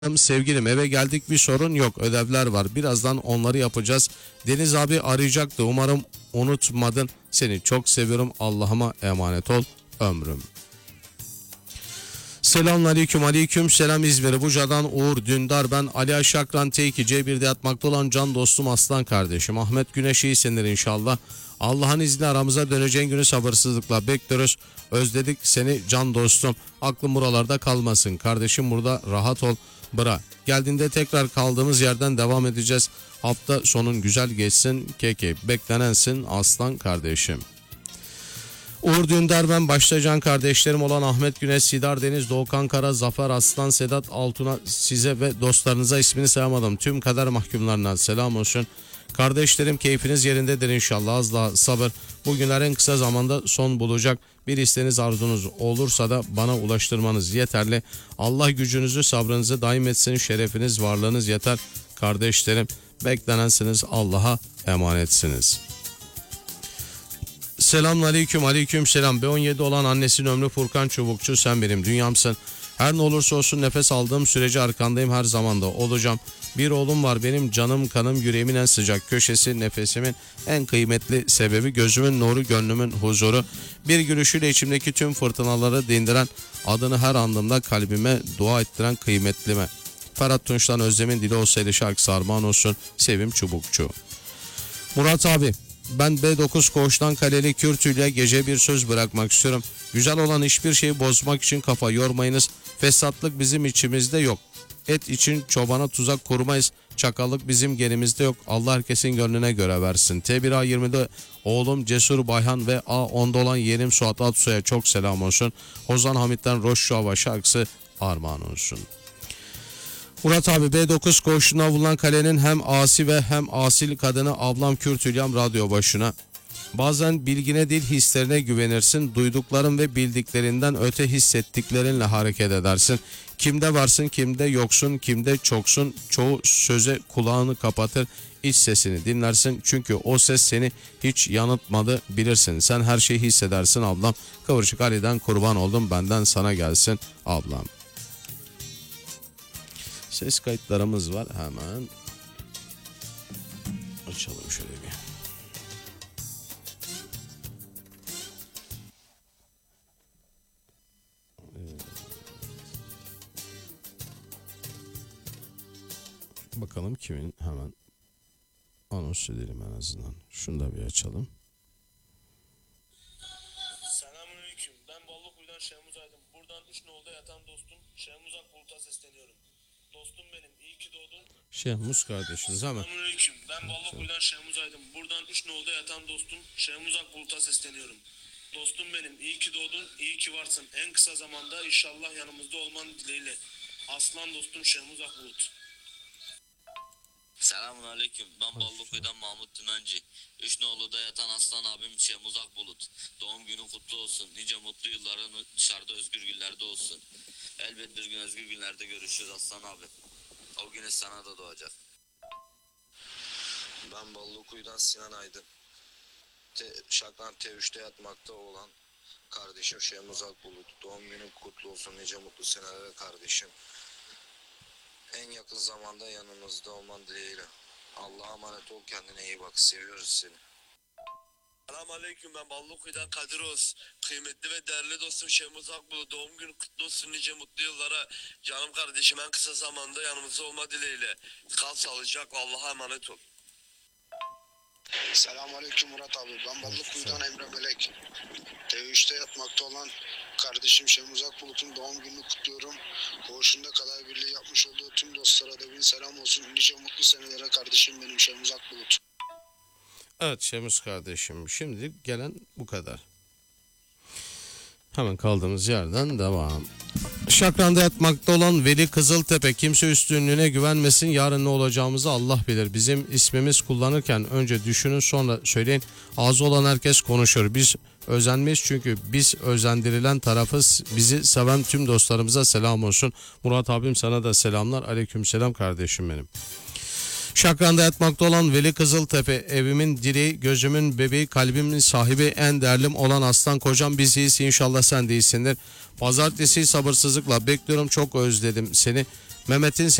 Sevgilim, eve geldik, bir sorun yok, ödevler var, birazdan onları yapacağız. Deniz abi arayacaktı, umarım unutmadın, seni çok seviyorum, Allah'ıma emanet ol ömrüm. Selamünaleyküm, aleyküm selam İzmir Buca'dan Uğur Dündar, ben Ali Aşakran T2 C1'de yatmakta olan can dostum, aslan kardeşim Ahmet Güneş, iyi senir inşallah. Allah'ın izniyle aramıza döneceğin günü sabırsızlıkla bekliyoruz. Özledik seni can dostum. Aklım buralarda kalmasın. Kardeşim burada rahat ol. Bıra. Geldiğinde tekrar kaldığımız yerden devam edeceğiz. Hafta sonun güzel geçsin. Keki. Beklenensin aslan kardeşim. Uğur Dündar, ben başlayan kardeşlerim olan Ahmet Güneş, Sidar Deniz, Doğukan Kara, Zafer Aslan, Sedat Altun'a, size ve dostlarınıza, ismini sayamadım, tüm kader mahkumlarına selam olsun. Kardeşlerim, keyfiniz yerindedir inşallah. Az daha sabır. Bugünler en kısa zamanda son bulacak. Bir isteğiniz, arzunuz olursa da bana ulaştırmanız yeterli. Allah gücünüzü, sabrınızı daim etsin. Şerefiniz, varlığınız yeter. Kardeşlerim, beklenensiniz. Allah'a emanetsiniz. Selamünaleyküm, aleyküm selam. B17 olan annesinin ömrü Furkan Çubukçu, sen benim dünyamsın. Her ne olursa olsun nefes aldığım sürece arkandayım, her zamanda olacağım. Bir oğlum var benim, canım kanım, yüreğimin en sıcak köşesi, nefesimin en kıymetli sebebi, gözümün nuru, gönlümün huzuru. Bir gülüşüyle içimdeki tüm fırtınaları dindiren, adını her andımda kalbime dua ettiren kıymetlime. Ferhat Tunç'tan Özlem'in dili olsaydı şarkısı armağan olsun. Sevim Çubukçu. Murat abi, ben B9 Koğuş'tan Kaleli Kürtü'yle gece bir söz bırakmak istiyorum. Güzel olan hiçbir şeyi bozmak için kafa yormayınız. Fesatlık bizim içimizde yok. Et için çobana tuzak kurmayız. Çakallık bizim genimizde yok. Allah herkesin gönlüne göre versin. T1A20'de oğlum Cesur Bayhan ve A10'da olan yeğenim Suat Atsoy'a çok selam olsun. Ozan Hamit'ten Roşşuava şarkısı armağan olsun. Murat abi, B9 koğuşuna bulunan kalenin hem asi ve hem asil kadını ablam Kürt Hülyam radyo başına. Bazen bilgine değil hislerine güvenirsin. Duydukların ve bildiklerinden öte hissettiklerinle hareket edersin. Kimde varsın, kimde yoksun, kimde çoksun. Çoğu söze kulağını kapatır, iç sesini dinlersin. Çünkü o ses seni hiç yanıltmadı, bilirsin. Sen her şeyi hissedersin ablam. Kıvırcık Ali'den kurban oldum, benden sana gelsin ablam. Ses kayıtlarımız var, hemen açalım şöyle bir. Bakalım kimin, hemen anons edelim en azından. Şunu da bir açalım. Selamünaleyküm. Ben Ballıkuyu'dan Şehmuz Aydın. Buradan 3 nolda yatan dostum Şehmuz Akbulut'a sesleniyorum. Dostum benim, iyi ki doğdun. Şehmuz kardeşimiz hemen. Selamünaleyküm. Ben Ballıkuyu'dan Şehmuz Aydın. Buradan 3 nolda yatan dostum Şehmuz Akbulut'a sesleniyorum. Dostum benim, iyi ki doğdun, iyi ki varsın. En kısa zamanda inşallah yanımızda olman dileğiyle. Aslan dostum Şehmuz Akbulut. Selamünaleyküm. Ben Ballıkuyu'dan Mahmut Tümenci. Üçnoğlu'da yatan aslan abim Şehmuz Akbulut. Doğum günün kutlu olsun. Nice mutlu yılların dışarıda özgür günlerde olsun. Elbet bir gün özgür günlerde görüşürüz aslan abi. O güneş sana da doğacak. Ben Ballıkuyu'dan Sinan Aydın. Şakran T3'te yatmakta olan kardeşim Şehmuz Akbulut. Doğum günün kutlu olsun. Nice mutlu senelere kardeşim. En yakın zamanda yanımızda olman dileğiyle. Allah'a emanet ol, kendine iyi bak. Seviyoruz seni. Selamünaleyküm. Ben Ballıkuyu'dan Kadir Oğuz. Kıymetli ve değerli dostum Şehmuz Akbulut. Doğum günün kutlu olsun, nice mutlu yıllara. Canım kardeşim, en kısa zamanda yanımızda olma dileğiyle. Kal sağlıcakla, Allah'a emanet ol. Selamünaleyküm Murat abi. Ben Ballıkuyu'dan Emre Melek. T3'te yatmakta olan kardeşim Şehmuz Akbulut'un doğum gününü kutluyorum. Koğuşunda kader birliği yapmış olduğu tüm dostlara da bin selam olsun. Nice mutlu senelere kardeşim benim Şehmuz Akbulut. Evet Şehmuz kardeşim, şimdilik gelen bu kadar. Hemen kaldığımız yerden devam. Şakran'da yatmakta olan Veli Kızıltepe, kimse üstünlüğüne güvenmesin, yarın ne olacağımızı Allah bilir. Bizim ismimiz kullanırken önce düşünün, sonra söyleyin. Ağzı olan herkes konuşur. Biz özenmeyiz çünkü biz özendirilen tarafız. Bizi seven tüm dostlarımıza selam olsun. Murat abim, sana da selamlar. Aleykümselam kardeşim benim. Şakran'da yatmakta olan Veli Kızıltepe, evimin direği, gözümün bebeği, kalbimin sahibi, en değerlim olan aslan kocam, biz iyiyiz inşallah sen de iyisindir. Pazartesi sabırsızlıkla bekliyorum, çok özledim seni. Mehmet'in